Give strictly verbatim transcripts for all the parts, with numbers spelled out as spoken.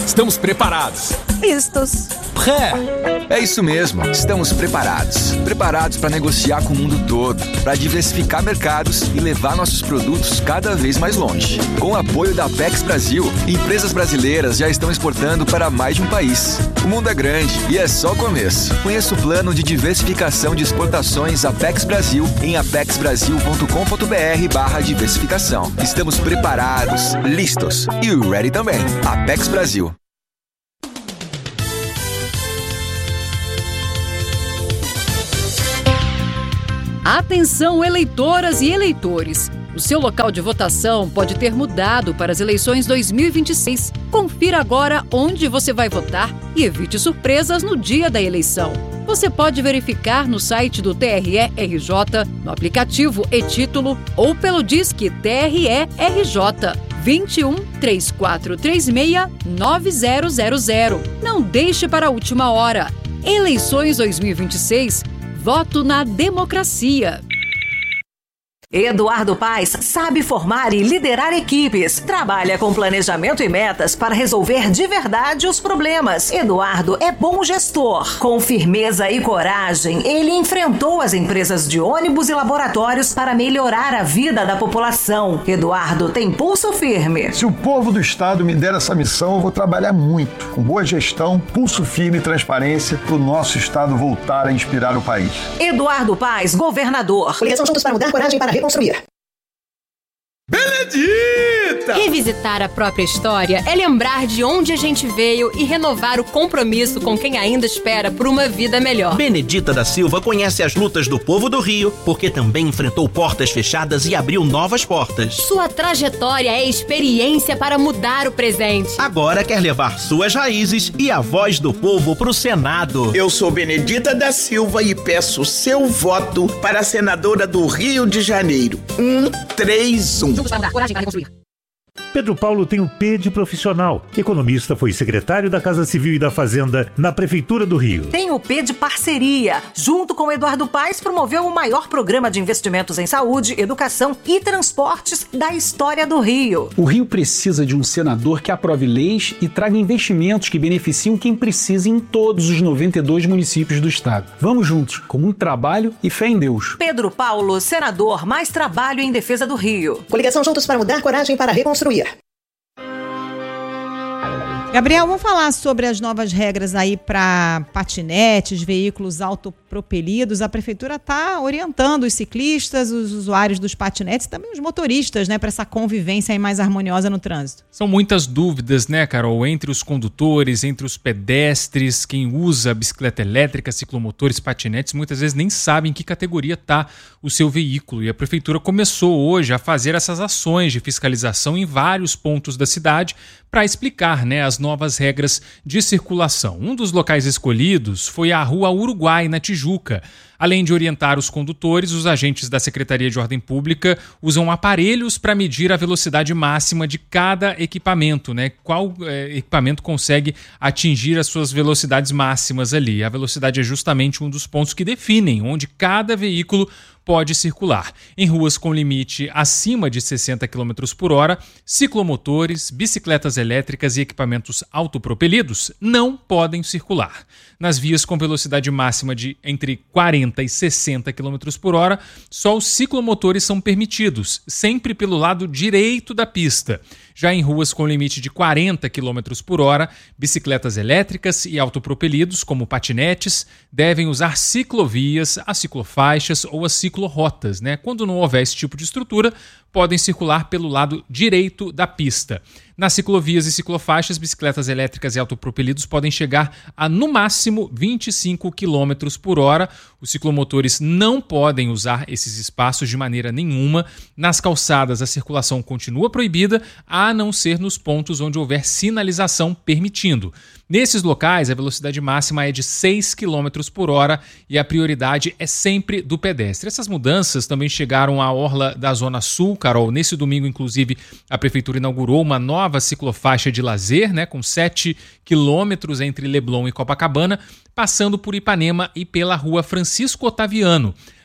Estamos preparados. Listos. Pré. É isso mesmo, estamos preparados. Preparados para negociar com o mundo todo, para diversificar mercados e levar nossos produtos cada vez mais longe. Com o apoio da Apex Brasil, empresas brasileiras já estão exportando para mais de um país. O mundo é grande e é só o começo. Conheça o plano de diversificação de exportações Apex Brasil em apexbrasil.com.br barra diversificação. Estamos preparados, listos e ready também. Apex Brasil. Atenção, eleitoras e eleitores! O seu local de votação pode ter mudado para as eleições dois mil e vinte e seis. Confira agora onde você vai votar e evite surpresas no dia da eleição. Você pode verificar no site do T R E R J, no aplicativo e-Título ou pelo Disque T R E R J vinte e um, três quatro três seis, nove zero zero zero. Não deixe para a última hora. Eleições dois mil e vinte e seis. Voto na democracia. Eduardo Paes sabe formar e liderar equipes. Trabalha com planejamento e metas para resolver de verdade os problemas. Eduardo é bom gestor. Com firmeza e coragem, ele enfrentou as empresas de ônibus e laboratórios para melhorar a vida da população. Eduardo tem pulso firme. Se o povo do estado me der essa missão, eu vou trabalhar muito. Com boa gestão, pulso firme e transparência para o nosso estado voltar a inspirar o país. Eduardo Paes, governador. Coligação Juntos para Mudar, coragem para reconstruir. Benedita! Revisitar a própria história é lembrar de onde a gente veio e renovar o compromisso com quem ainda espera por uma vida melhor. Benedita da Silva conhece as lutas do povo do Rio, porque também enfrentou portas fechadas e abriu novas portas. Sua trajetória é experiência para mudar o presente. Agora quer levar suas raízes e a voz do povo pro Senado. Eu sou Benedita da Silva e peço seu voto para a senadora do Rio de Janeiro. Um, três, um. Coragem para reconstruir. Pedro Paulo tem o P de profissional. Economista, foi secretário da Casa Civil e da Fazenda na Prefeitura do Rio. Tem o P de parceria. Junto com Eduardo Paes, promoveu o maior programa de investimentos em saúde, educação e transportes da história do Rio. O Rio precisa de um senador que aprove leis e traga investimentos que beneficiam quem precisa em todos os noventa e dois municípios do estado. Vamos juntos, com muito trabalho e fé em Deus. Pedro Paulo, senador, mais trabalho em defesa do Rio. Coligação Juntos para Mudar, coragem para reconstruir. Gabriel, vamos falar sobre as novas regras aí para patinetes, veículos autopropelidos. A prefeitura está orientando os ciclistas, os usuários dos patinetes e também os motoristas, né, para essa convivência aí mais harmoniosa no trânsito. São muitas dúvidas, né, Carol, entre os condutores, entre os pedestres, quem usa bicicleta elétrica, ciclomotores, patinetes, muitas vezes nem sabem em que categoria está o seu veículo. E a prefeitura começou hoje a fazer essas ações de fiscalização em vários pontos da cidade para explicar, né, as novas regras de circulação. Um dos locais escolhidos foi a Rua Uruguai, na Tijuca. Além de orientar os condutores, os agentes da Secretaria de Ordem Pública usam aparelhos para medir a velocidade máxima de cada equipamento, né? Qual é, equipamento consegue atingir as suas velocidades máximas ali. A velocidade é justamente um dos pontos que definem onde cada veículo pode circular. Em ruas com limite acima de sessenta quilômetros por hora, ciclomotores, bicicletas elétricas e equipamentos autopropelidos não podem circular. Nas vias com velocidade máxima de entre quarenta e sessenta quilômetros por hora, só os ciclomotores são permitidos, sempre pelo lado direito da pista. Já em ruas com limite de quarenta quilômetros por hora, bicicletas elétricas e autopropelidos, como patinetes, devem usar ciclovias, as ciclofaixas ou as ciclorotas, né? Quando não houver esse tipo de estrutura, podem circular pelo lado direito da pista. Nas ciclovias e ciclofaixas, bicicletas elétricas e autopropelidos podem chegar a, no máximo, vinte e cinco quilômetros por hora. Os ciclomotores não podem usar esses espaços de maneira nenhuma. Nas calçadas, a circulação continua proibida, a não ser nos pontos onde houver sinalização permitindo. Nesses locais, a velocidade máxima é de seis quilômetros por hora e a prioridade é sempre do pedestre. Essas mudanças também chegaram à orla da Zona Sul, Carol. Nesse domingo, inclusive, a Prefeitura inaugurou uma nova ciclofaixa de lazer, né, com sete quilômetros entre Leblon e Copacabana, passando por Ipanema e pela Rua Francisco Otaviano.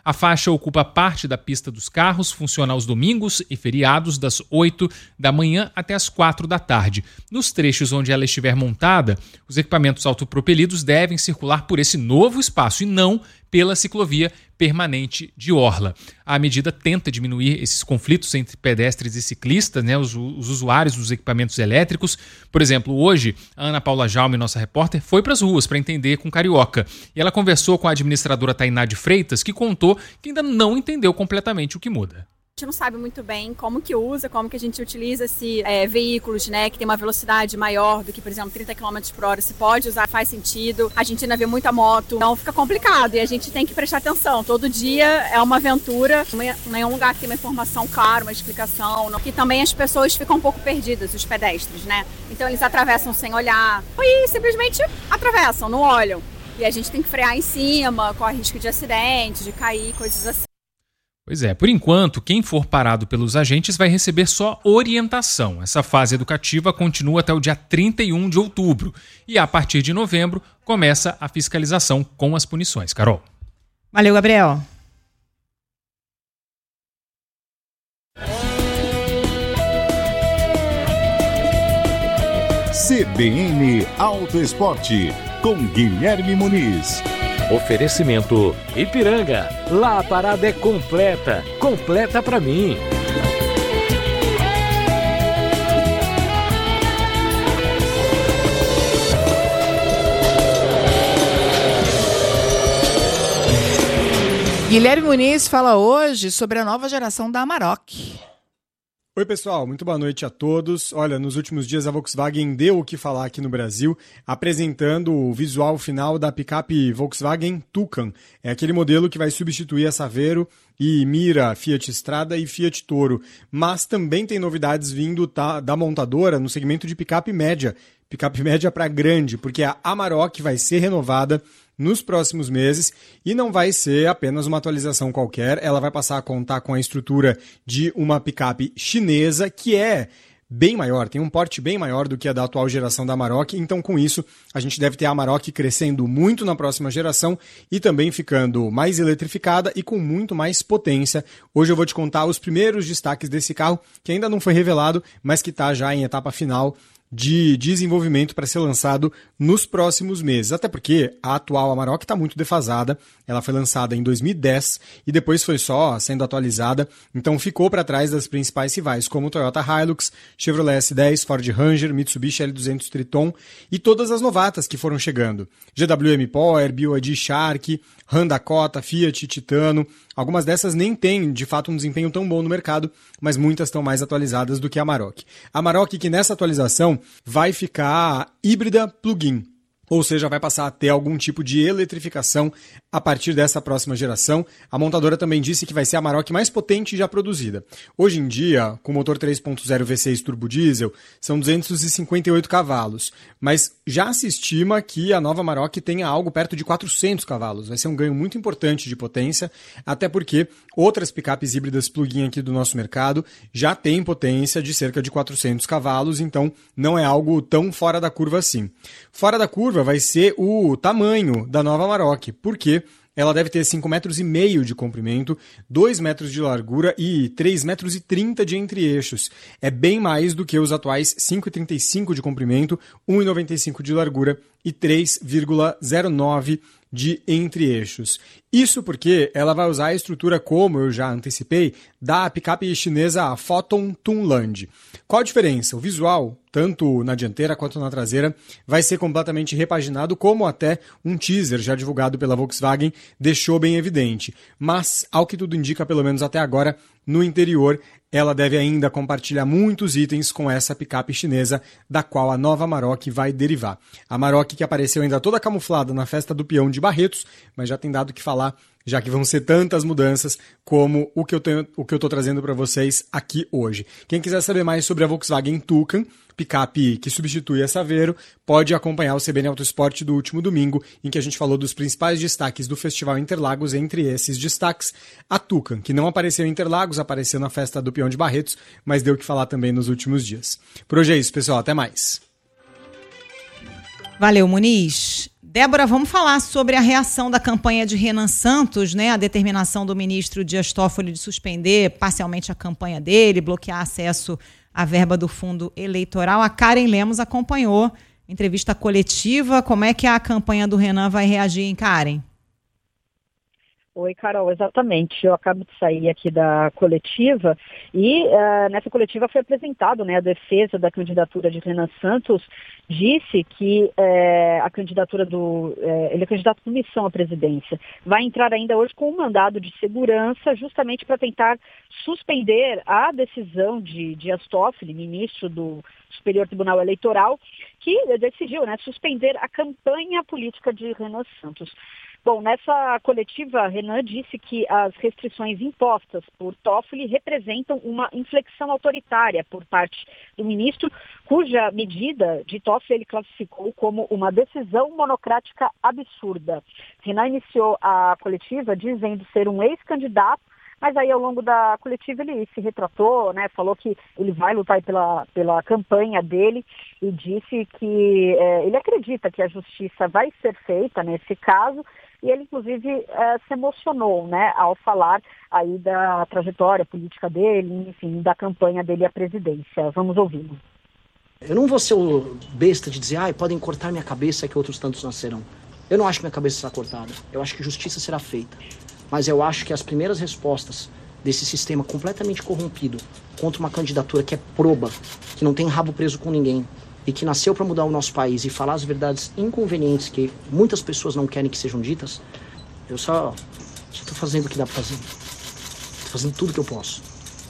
A faixa ocupa parte da pista dos carros, funciona aos domingos e feriados das oito da manhã até as quatro da tarde. Nos trechos onde ela estiver montada, os equipamentos autopropelidos devem circular por esse novo espaço e não pela ciclovia permanente de orla. A medida tenta diminuir esses conflitos entre pedestres e ciclistas, né, os, os usuários dos equipamentos elétricos. Por exemplo, hoje, a Ana Paula Jaume, nossa repórter, foi para as ruas para entender com Carioca. E ela conversou com a administradora Tainá de Freitas, que contou que ainda não entendeu completamente o que muda. A gente não sabe muito bem como que usa, como que a gente utiliza esses é, veículos, né, que tem uma velocidade maior do que, por exemplo, trinta quilômetros por hora, se pode usar, faz sentido. A gente ainda vê muita moto, então fica complicado e a gente tem que prestar atenção. Todo dia é uma aventura, não é um lugar que tem uma informação clara, uma explicação, não, que também as pessoas ficam um pouco perdidas, os pedestres, né? Então eles atravessam sem olhar e simplesmente atravessam, não olham. E a gente tem que frear em cima, corre risco de acidente, de cair, coisas assim. Pois é, por enquanto, quem for parado pelos agentes vai receber só orientação. Essa fase educativa continua até o dia trinta e um de outubro. E a partir de novembro, começa a fiscalização com as punições. Carol. Valeu, Gabriel. C B N Auto Esporte, com Guilherme Muniz. Oferecimento Ipiranga. Lá a parada é completa. Completa pra mim. Guilherme Muniz fala hoje sobre a nova geração da Amarok. Oi pessoal, muito boa noite a todos. Olha, nos últimos dias a Volkswagen deu o que falar aqui no Brasil, apresentando o visual final da picape Volkswagen Tucano. É aquele modelo que vai substituir a Saveiro e Mira, Fiat Strada e Fiat Toro. Mas também tem novidades vindo da montadora no segmento de picape média. Picape média para grande, porque a Amarok vai ser renovada nos próximos meses e não vai ser apenas uma atualização qualquer, ela vai passar a contar com a estrutura de uma picape chinesa que é bem maior, tem um porte bem maior do que a da atual geração da Amarok, então com isso a gente deve ter a Amarok crescendo muito na próxima geração e também ficando mais eletrificada e com muito mais potência. Hoje eu vou te contar os primeiros destaques desse carro, que ainda não foi revelado, mas que está já em etapa final de desenvolvimento para ser lançado nos próximos meses. Até porque a atual Amarok está muito defasada. Ela foi lançada em dois mil e dez e depois foi só sendo atualizada. Então ficou para trás das principais rivais, como Toyota Hilux, Chevrolet S dez, Ford Ranger, Mitsubishi L duzentos Triton e todas as novatas que foram chegando. G W M Power, B Y D Shark, Honda Dakota, Fiat Titano. Algumas dessas nem têm, de fato, um desempenho tão bom no mercado, mas muitas estão mais atualizadas do que a Amarok. A Amarok que nessa atualização vai ficar híbrida plug-in, ou seja, vai passar a ter algum tipo de eletrificação a partir dessa próxima geração. A montadora também disse que vai ser a Amarok mais potente já produzida. Hoje em dia, com motor três ponto zero V seis turbo diesel, são duzentos e cinquenta e oito cavalos, mas já se estima que a nova Amarok tenha algo perto de quatrocentos cavalos. Vai ser um ganho muito importante de potência, até porque outras picapes híbridas plug-in aqui do nosso mercado já têm potência de cerca de quatrocentos cavalos, então não é algo tão fora da curva assim. Fora da curva vai ser o tamanho da nova Amarok, porque ela deve ter cinco metros e meio de comprimento, dois metros de largura e três metros e trinta de entre-eixos. É bem mais do que os atuais cinco e trinta e cinco de comprimento, um e noventa e cinco de largura e três vírgula zero nove de entre-eixos. Isso porque ela vai usar a estrutura, como eu já antecipei, da picape chinesa Foton Tunland. Qual a diferença? O visual, tanto na dianteira quanto na traseira, vai ser completamente repaginado, como até um teaser já divulgado pela Volkswagen deixou bem evidente. Mas, ao que tudo indica, pelo menos até agora, no interior, ela deve ainda compartilhar muitos itens com essa picape chinesa, da qual a nova Amarok vai derivar. A Amarok que apareceu ainda toda camuflada na festa do peão de Barretos, mas já tem dado o que falar, já que vão ser tantas mudanças como o que eu tenho, o que eu estou trazendo para vocês aqui hoje. Quem quiser saber mais sobre a Volkswagen Tucano, picape que substitui a Saveiro, pode acompanhar o C B N Auto Esporte do último domingo, em que a gente falou dos principais destaques do Festival Interlagos. Entre esses destaques, a Tucano, que não apareceu em Interlagos, apareceu na festa do peão de Barretos, mas deu o que falar também nos últimos dias. Por hoje é isso, pessoal. Até mais. Valeu, Muniz. Débora, vamos falar sobre a reação da campanha de Renan Santos, né? A determinação do ministro Dias Toffoli de suspender parcialmente a campanha dele, bloquear acesso à verba do fundo eleitoral. A Karen Lemos acompanhou entrevista coletiva. Como é que a campanha do Renan vai reagir, hein, Karen? Oi, Carol, exatamente. Eu acabo de sair aqui da coletiva e uh, nessa coletiva foi apresentado, né, a defesa da candidatura de Renan Santos, disse que uh, a candidatura do... Uh, ele é candidato por missão à presidência. Vai entrar ainda hoje com um mandado de segurança justamente para tentar suspender a decisão de Dias Toffoli, ministro do Superior Tribunal Eleitoral, que decidiu, né, suspender a campanha política de Renan Santos. Bom, nessa coletiva, Renan disse que as restrições impostas por Toffoli representam uma inflexão autoritária por parte do ministro, cuja medida de Toffoli ele classificou como uma decisão monocrática absurda. Renan iniciou a coletiva dizendo ser um ex-candidato, mas aí ao longo da coletiva ele se retratou, né, falou que ele vai lutar pela, pela campanha dele e disse que é, ele acredita que a justiça vai ser feita nesse caso. E ele, inclusive, eh, se emocionou, né, ao falar aí da trajetória política dele, enfim, da campanha dele à presidência. Vamos ouvi-lo. Eu não vou ser o besta de dizer, ah, podem cortar minha cabeça que outros tantos nascerão. Eu não acho que minha cabeça será cortada. Eu acho que justiça será feita. Mas eu acho que as primeiras respostas desse sistema completamente corrompido contra uma candidatura que é proba, que não tem rabo preso com ninguém, e que nasceu para mudar o nosso país e falar as verdades inconvenientes que muitas pessoas não querem que sejam ditas, eu só estou fazendo o que dá para fazer. Estou fazendo tudo que eu posso.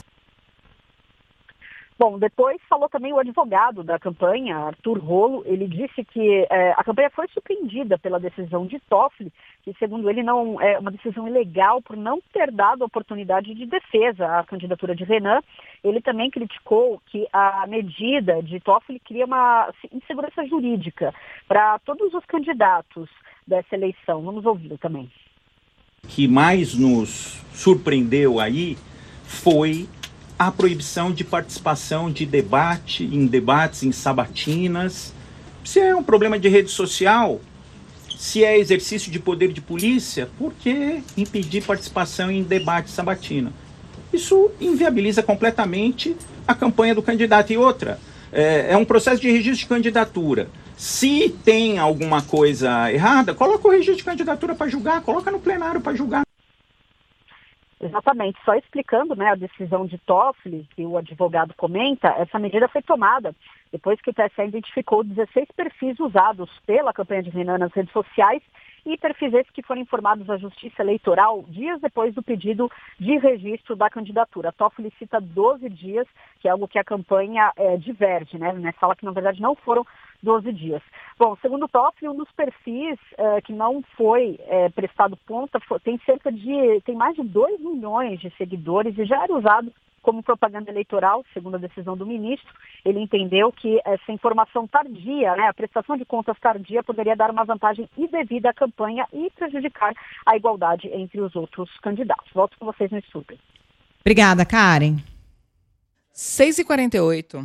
Bom, depois falou também o advogado da campanha, Arthur Rolo. Ele disse que é, a campanha foi surpreendida pela decisão de Toffoli, que segundo ele não é uma decisão ilegal por não ter dado oportunidade de defesa à candidatura de Renan. Ele também criticou que a medida de Toffoli cria uma insegurança jurídica para todos os candidatos dessa eleição. Vamos ouvi-lo também. O que mais nos surpreendeu aí foi a proibição de participação de debate, em debates, em sabatinas. Se é um problema de rede social, se é exercício de poder de polícia, por que impedir participação em debate sabatina? Isso inviabiliza completamente a campanha do candidato. E outra, é, é um processo de registro de candidatura. Se tem alguma coisa errada, coloca o registro de candidatura para julgar, coloca no plenário para julgar. Exatamente, só explicando, né, a decisão de Toffoli, que o advogado comenta, essa medida foi tomada depois que o T S E identificou dezesseis perfis usados pela campanha de Renan nas redes sociais e perfis esses que foram informados à Justiça Eleitoral dias depois do pedido de registro da candidatura. Toffoli cita doze dias, que é algo que a campanha é, diverge, né, né, fala que na verdade não foram doze dias. Bom, segundo o Toffoli, um dos perfis é, que não foi é, prestado conta foi, tem cerca de, tem mais de dois milhões de seguidores e já era usado como propaganda eleitoral, segundo a decisão do ministro. Ele entendeu que essa informação tardia, né, a prestação de contas tardia, poderia dar uma vantagem indevida à campanha e prejudicar a igualdade entre os outros candidatos. Volto com vocês no estúdio. Obrigada, Karen. seis e quarenta e oito.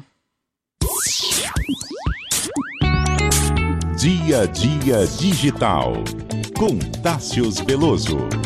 Dia a Dia Digital, com Tássios Veloso.